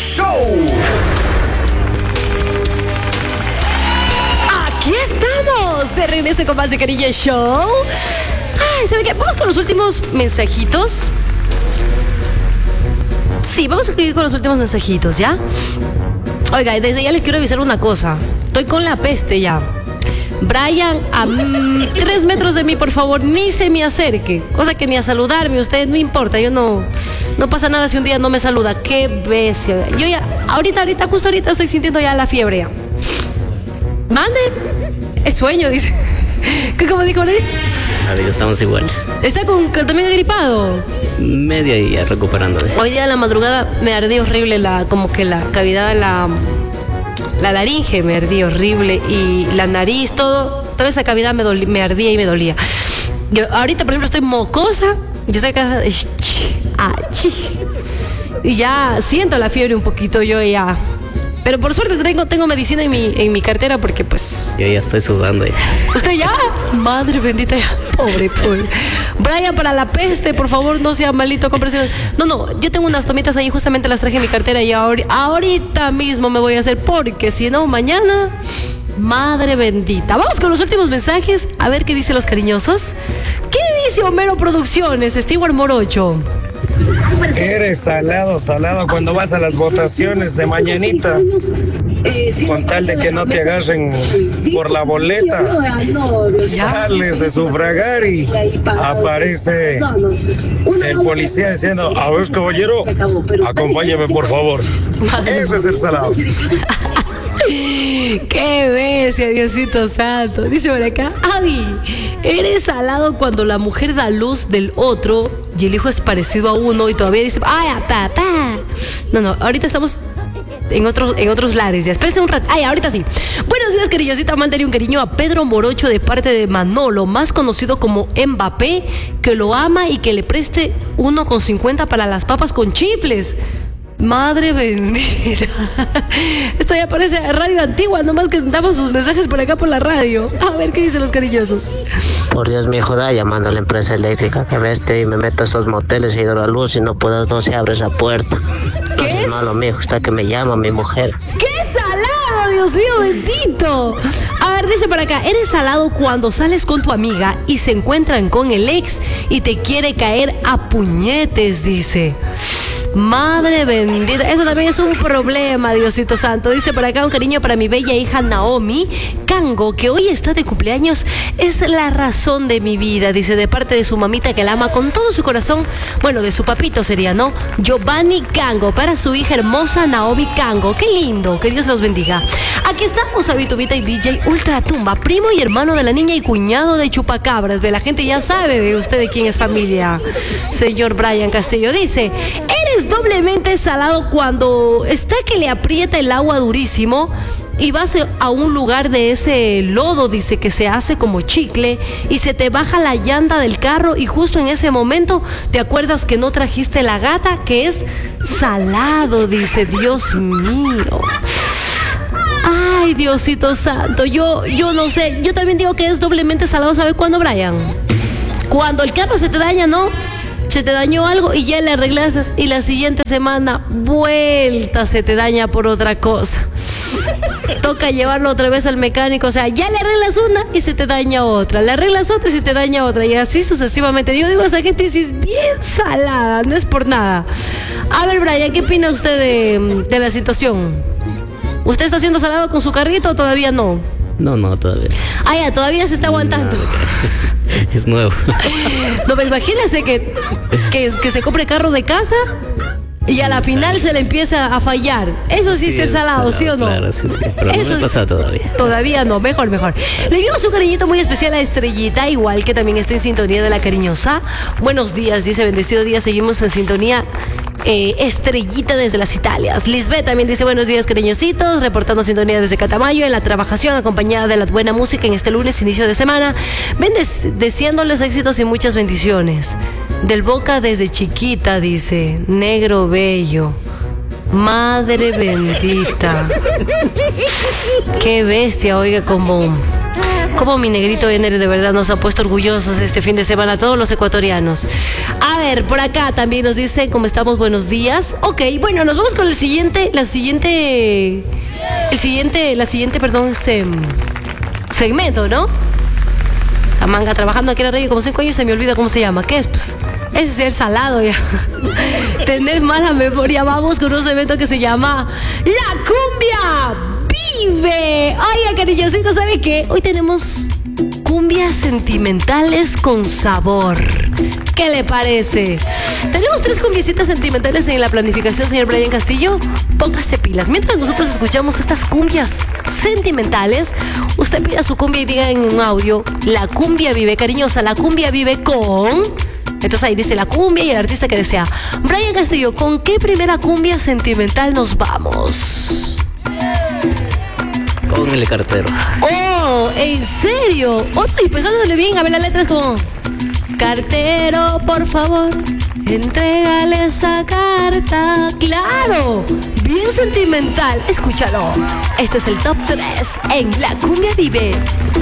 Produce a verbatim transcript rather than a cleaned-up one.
Show. Aquí estamos, de regreso con más de Cariño Show. Ay, ¿saben qué? Vamos con los últimos mensajitos. Sí, vamos a seguir con los últimos mensajitos, ¿ya? Oiga, desde ya les quiero avisar una cosa. Estoy con la peste ya. Brian, a mm, tres metros de mí, por favor, ni se me acerque. Cosa que ni a saludarme, usted no importa. Yo no, no pasa nada si un día no me saluda. Qué bestia. Yo ya, ahorita, ahorita, justo ahorita estoy sintiendo ya la fiebre ya. Mande. Es sueño, dice. ¿Qué, cómo dijo él? A ver, estamos iguales. ¿Está con, con también agripado? Media y ya recuperando. Hoy día a la madrugada me ardía horrible la, como que la cavidad de la, la laringe me ardía horrible y la nariz, todo, toda esa cavidad me, dolía, me ardía y me dolía. Yo ahorita, por ejemplo, estoy mocosa, yo estoy acá, y ya siento la fiebre un poquito yo ya. Pero por suerte tengo, tengo medicina en mi, en mi cartera porque pues... Yo ya estoy sudando ya. ¿Usted ya? Madre bendita ya. Pobre, pobre. Brian, para la peste, por favor, no sea malito. Cómprese. No, no, yo tengo unas tomitas ahí, justamente las traje en mi cartera y ahora, ahorita mismo me voy a hacer porque si no, mañana... Madre bendita. Vamos con los últimos mensajes. A ver qué dicen los cariñosos. ¿Qué dice Homero Producciones, Stewart Morocho? Eres salado, salado cuando vas a las votaciones de mañanita, con tal de que no te agarren por la boleta. Sales de sufragar y aparece el policía diciendo: a ver, caballero, acompáñame por favor. Eso es ser salado. ¡Qué bestia, Diosito Santo! Dice por acá: Avi, eres salado cuando la mujer da luz del otro y el hijo es parecido a uno y todavía dice: ¡ay, papá! No, no, ahorita estamos en, otro, en otros lares. Ya, espérense un rato. ¡Ay, ahorita sí! Buenos días, cariñosita. Mándale un cariño a Pedro Morocho de parte de Manolo, más conocido como Mbappé, que lo ama y que le preste uno con cincuenta para las papas con chifles. Madre bendita. Esto ya parece radio antigua, nomás que damos sus mensajes por acá por la radio. A ver qué dicen los cariñosos. Por Dios, mi hijo, da llamando a la empresa eléctrica que veste y me meto a esos moteles y he ido a la luz y no puedo, no se abre esa puerta. ¿Qué no es? es? Malo, mi hijo, está que me llama mi mujer. ¡Qué salado, Dios mío bendito! A ver, dice por acá: eres salado cuando sales con tu amiga y se encuentran con el ex y te quiere caer a puñetes, dice. Madre bendita, eso también es un problema, Diosito Santo. Dice por acá: un cariño para mi bella hija Naomi Kango, que hoy está de cumpleaños. Es la razón de mi vida, dice, de parte de su mamita que la ama con todo su corazón. Bueno, de su papito sería, ¿no? Giovanni Kango, para su hija hermosa Naomi Kango. Qué lindo, que Dios los bendiga. Aquí estamos, Habitubita y D J Ultratumba, primo y hermano de la niña y cuñado de Chupacabras. Ve, la gente ya sabe de usted de quién es familia. Señor Brian Castillo dice: eres doblemente salado cuando está que le aprieta el agua durísimo y vas a un lugar de ese lodo, dice, que se hace como chicle y se te baja la llanta del carro y justo en ese momento te acuerdas que no trajiste la gata, que es salado, dice. Dios mío. Ay, Diosito Santo, yo, yo no sé, yo también digo que es doblemente salado. ¿Sabe cuándo, Brian? Cuando el carro se te daña, ¿no? Se te dañó algo y ya le arreglas y la siguiente semana vuelta se te daña por otra cosa. Toca llevarlo otra vez al mecánico, o sea, ya le arreglas una y se te daña otra, le arreglas otra y se te daña otra, y así sucesivamente. Yo digo, esa gente sí es bien salada, no es por nada. A ver, Brian, ¿qué opina usted de, de la situación? ¿Usted está siendo salado con su carrito o todavía no? No, no, todavía. Ah, ya, todavía se está aguantando. No, es nuevo. No, pero imagínese que, que, que se compre carro de casa y a la final se le empieza a fallar. Eso sí, sí es ser salado, salado, ¿sí o no? Claro, sí, sí. Pero eso no me ha pasado todavía. Todavía no, mejor, mejor. Le enviamos un cariñito muy especial a Estrellita, igual que también está en sintonía de la cariñosa. Buenos días, dice, bendecido día, seguimos en sintonía. Eh, Estrellita desde las Italias. Lisbeth también dice: buenos días, cariñositos, reportando sintonía desde Catamayo, en la trabajación, acompañada de la buena música en este lunes, inicio de semana. Bendes, deseándoles éxitos y muchas bendiciones. Del Boca desde chiquita, dice, negro bello. Madre bendita. Qué bestia, oiga, como... Como mi negrito Ener de verdad nos ha puesto orgullosos este fin de semana a todos los ecuatorianos. A ver, por acá también nos dice cómo estamos, buenos días. Ok, bueno, nos vamos con el siguiente, la siguiente, el siguiente, la siguiente, perdón, este segmento, ¿no? La manga trabajando aquí en la radio como cinco años, se me olvida cómo se llama. ¿Qué es? Pues es ser salado ya. Tenés mala memoria. Vamos con un evento que se llama La Cumbia Vive. Oye, cariñosito, ¿sabe qué? Hoy tenemos cumbias sentimentales con sabor. ¿Qué le parece? Tenemos tres cumbiecitas sentimentales en la planificación, señor Brian Castillo. Póngase pilas. Mientras nosotros escuchamos estas cumbias sentimentales, usted pida su cumbia y diga en un audio: La Cumbia Vive, cariñosa, la cumbia vive con... Entonces ahí dice la cumbia y el artista que desea. Brian Castillo, ¿con qué primera cumbia sentimental nos vamos? Con el cartero. Oh, ¿en serio? Oh, y pensándole bien, a ver, la letra es como: cartero, por favor, entrégale esa carta. ¡Claro! Bien sentimental. Escúchalo. Este es el top tres en La Cumbia Vive.